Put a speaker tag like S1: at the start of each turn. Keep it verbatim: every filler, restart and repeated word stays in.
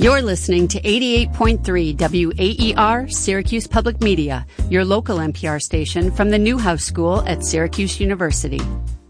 S1: You're listening to eighty-eight point three W A E R, Syracuse Public Media, your local N P R station from the Newhouse School at Syracuse University.